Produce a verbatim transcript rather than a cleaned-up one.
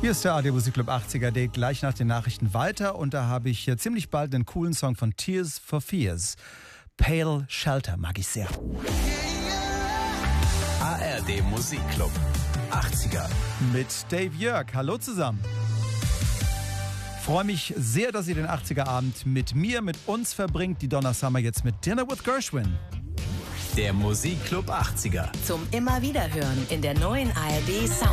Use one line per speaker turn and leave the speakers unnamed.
Hier ist der A R D Musikclub achtziger Date gleich nach den Nachrichten weiter und da habe ich hier ziemlich bald einen coolen Song von Tears for Fears. Pale Shelter mag ich sehr.
A R D Musikclub achtziger
Mit Dave Jörg. Hallo zusammen. Freue mich sehr, dass ihr den achtziger Abend mit mir, mit uns verbringt. Die Donna Summer jetzt mit Dinner with Gershwin.
Der Musikclub achtziger.
Zum immer wieder hören in der neuen A R D Sound